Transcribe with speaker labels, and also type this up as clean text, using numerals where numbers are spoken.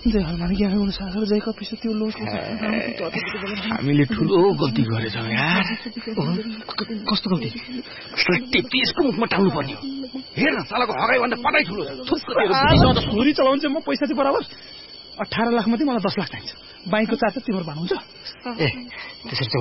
Speaker 1: जय हनुमान ज्ञान गुण सागर जय कपिस त्यो लोक
Speaker 2: हामीले ठुलो गल्ती गरेछौँ यार।
Speaker 1: कस्तो गल्ती?
Speaker 2: टिपिएसको मुखमा टाल्नु पर्ने। हेर सालाको हगाई भन्दा पटाइ ठुलो
Speaker 1: छोरी चलाउनु चाहिँ म पैसा चाहिँ बराबर 18 लाख मध्ये मलाई 10 लाख चाहिन्छ। बाइकको चार्ज तिम्रो भन्नुहुन्छ।
Speaker 2: ए त्यसरी